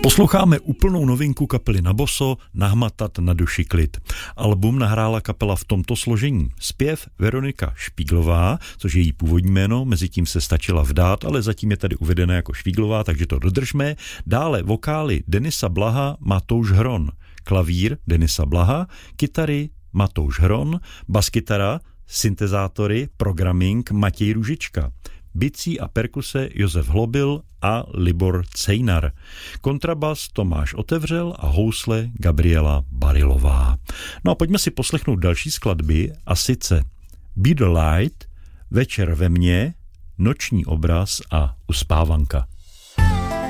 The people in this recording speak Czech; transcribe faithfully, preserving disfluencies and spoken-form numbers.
Posloucháme úplnou novinku kapely Naboso Nahmatat na duši klid. Album nahrála kapela v tomto složení. Zpěv Veronika Špíglová, což je její původní jméno, mezi tím se stačila vdát, ale zatím je tady uvedena jako Špíglová, takže to dodržme. Dále vokály Denisa Blaha, Matouš Hron, klavír Denisa Blaha, kytary Matouš Hron, baskytara, syntezátory, programming Matěj Růžička, bicí a perkuse Josef Hlobil a Libor Cejnar. Kontrabas Tomáš Otevřel a housle Gabriela Barilová. No a pojďme si poslechnout další skladby, a sice Be the Light, Večer ve mně, Noční obraz a Uspávanka.